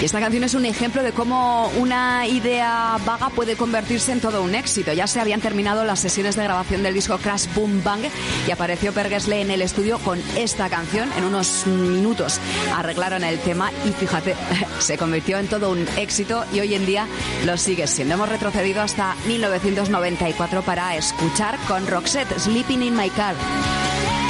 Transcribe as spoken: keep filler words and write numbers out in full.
Y esta canción es un ejemplo de cómo una idea vaga puede convertirse en todo un éxito. Ya se habían terminado las sesiones de grabación del disco Crash Boom Bang y apareció Per Gessle en el estudio con esta canción. En unos minutos arreglaron el tema y fíjate, se convirtió en todo un éxito y hoy en día lo sigue siendo. Hemos retrocedido hasta mil novecientos noventa y cuatro para escuchar con Roxette, Sleeping in My Car.